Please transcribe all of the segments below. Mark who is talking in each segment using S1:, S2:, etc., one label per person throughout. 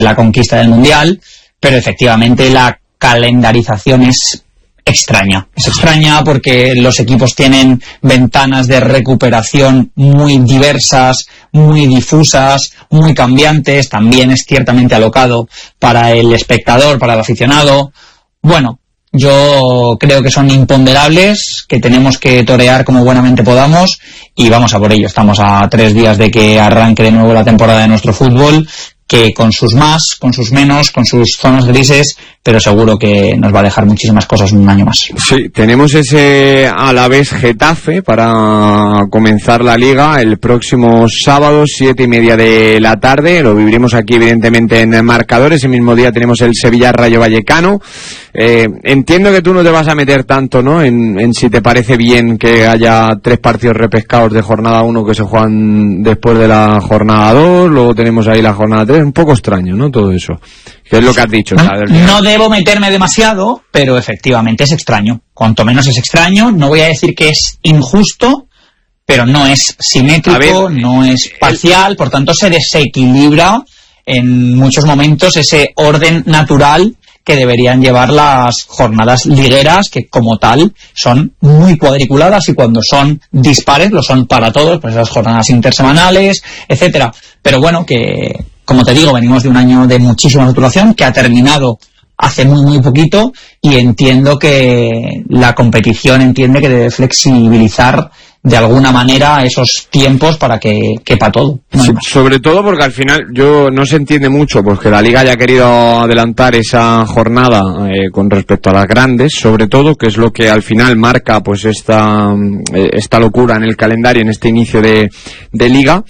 S1: la conquista del Mundial, pero efectivamente la calendarización es extraña. Es extraña porque los equipos tienen ventanas de recuperación muy diversas, muy difusas, muy cambiantes. También es ciertamente alocado para el espectador, para el aficionado. Bueno, yo creo que son imponderables, que tenemos que torear como buenamente podamos y vamos a por ello. Estamos a 3 días de que arranque de nuevo la temporada de nuestro fútbol, que con sus más, con sus menos, con sus zonas grises, pero seguro que nos va a dejar muchísimas cosas un año más.
S2: Sí, tenemos ese Alavés Getafe para comenzar la Liga el próximo sábado, 7:30 de la tarde. Lo viviremos aquí evidentemente en marcadores. Ese mismo día tenemos el Sevilla Rayo Vallecano. Entiendo que tú no te vas a meter tanto, ¿no?, en si te parece bien que haya 3 partidos repescados de jornada 1 que se juegan después de la jornada 2, luego tenemos ahí la jornada 3, un poco extraño, ¿no?, todo eso. ¿Qué es lo que has dicho?
S1: No debo meterme demasiado, pero efectivamente es extraño. Cuanto menos es extraño, no voy a decir que es injusto, pero no es simétrico, no es parcial, por tanto se desequilibra en muchos momentos ese orden natural que deberían llevar las jornadas ligueras, que como tal son muy cuadriculadas y cuando son dispares lo son para todos, pues esas jornadas intersemanales, etcétera. Pero bueno, que como te digo, venimos de un año de muchísima saturación que ha terminado hace muy poquito y entiendo que la competición entiende que debe flexibilizar de alguna manera esos tiempos para que quepa todo.
S2: Sí, sobre todo porque al final no se entiende mucho porque la Liga haya querido adelantar esa jornada con respecto a las grandes, sobre todo, que es lo que al final marca pues esta locura en el calendario, en este inicio de Liga,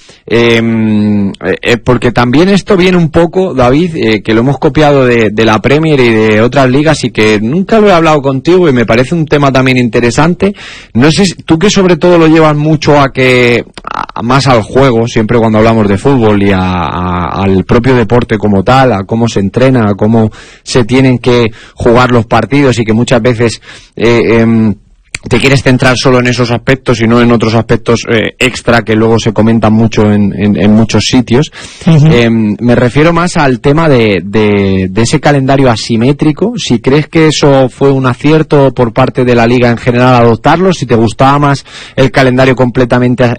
S2: porque también esto viene un poco, David, que lo hemos copiado de la Premier y de otras ligas y que nunca lo he hablado contigo y me parece un tema también interesante. No sé, tú que sobre todo lo llevan mucho más al juego, siempre cuando hablamos de fútbol y al propio deporte como tal, a cómo se entrena, a cómo se tienen que jugar los partidos y que muchas veces te quieres centrar solo en esos aspectos y no en otros aspectos extra que luego se comentan mucho en muchos sitios. Uh-huh. Me refiero más al tema de ese calendario asimétrico, si crees que eso fue un acierto por parte de la Liga en general adoptarlo, si te gustaba más el calendario completamente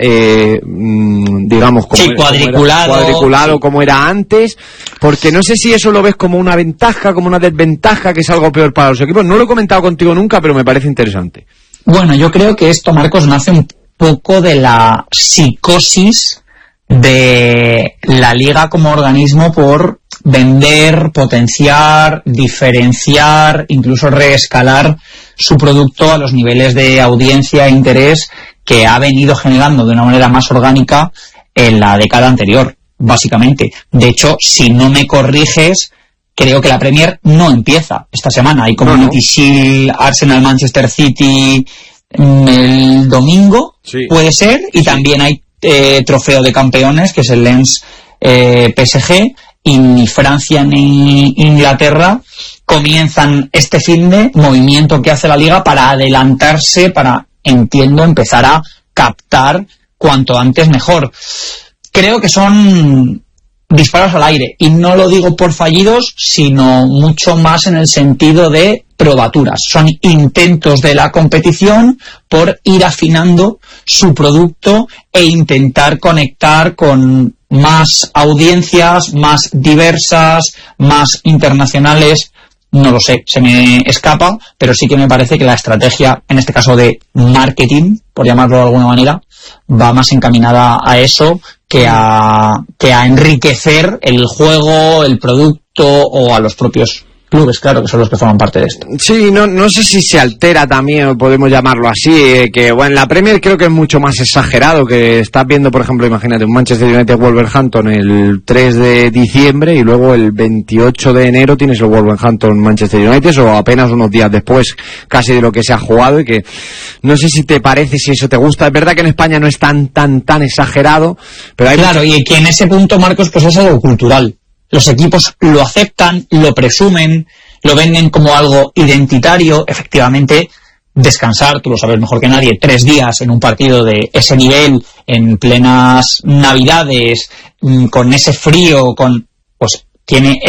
S2: digamos cuadriculado, como era antes, porque no sé si eso lo ves como una ventaja, como una desventaja, que es algo peor para los equipos. No lo he comentado contigo nunca, pero me parece interesante.
S1: Bueno, yo creo que esto, Marcos, nace un poco de la psicosis de la Liga como organismo por vender, potenciar, diferenciar, incluso reescalar su producto a los niveles de audiencia e interés que ha venido generando de una manera más orgánica en la década anterior, básicamente. De hecho, si no me corriges, creo que la Premier no empieza esta semana. Hay Community Shield, Arsenal, Manchester City el domingo, sí, puede ser, y también hay trofeo de campeones, que es el Lens PSG, y ni Francia ni Inglaterra comienzan este finde movimiento que hace la Liga para adelantarse, para, entiendo, empezar a captar cuanto antes mejor. Creo que son disparos al aire, y no lo digo por fallidos, sino mucho más en el sentido de probaturas. Son intentos de la competición por ir afinando su producto e intentar conectar con más audiencias, más diversas, más internacionales. No lo sé, se me escapa, pero sí que me parece que la estrategia, en este caso de marketing, por llamarlo de alguna manera, va más encaminada a eso que a enriquecer el juego, el producto o a los propios clubes, claro, que son los que forman parte de esto.
S2: Sí, no sé si se altera también, o podemos llamarlo así, que bueno, en la Premier creo que es mucho más exagerado, que estás viendo, por ejemplo, imagínate, un Manchester United Wolverhampton el 3 de diciembre y luego el 28 de enero tienes el Wolverhampton Manchester United, o apenas unos días después casi de lo que se ha jugado, y que no sé si te parece, si eso te gusta. Es verdad que en España no es tan exagerado, pero hay
S1: claro, y que en ese punto, Marcos, pues es algo cultural. Los equipos lo aceptan, lo presumen, lo venden como algo identitario. Efectivamente, descansar, tú lo sabes mejor que nadie, 3 días en un partido de ese nivel, en plenas Navidades, con ese frío, pues tiene